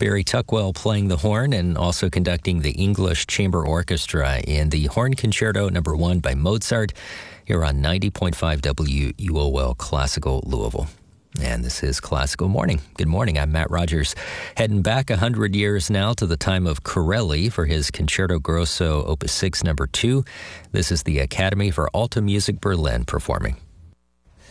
Barry Tuckwell playing the horn and also conducting the English Chamber Orchestra in the Horn Concerto No. 1 by Mozart here on 90.5 WUOL Classical Louisville. And this is Classical Morning. Good morning, I'm Matt Rogers. Heading back 100 years now to the time of Corelli for his Concerto Grosso Opus 6 No. 2. This is the Academy for Alta Music Berlin performing.